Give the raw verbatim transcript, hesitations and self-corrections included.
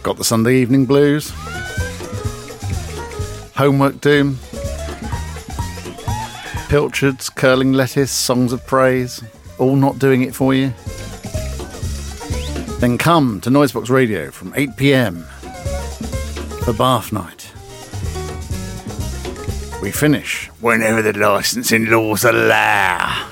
Got the Sunday evening blues? Homework doom? Pilchards, curling lettuce, songs of praise, all not doing it for you? Then come to Noisebox Radio from eight p.m. for Bath Night. We finish whenever the licensing laws allow.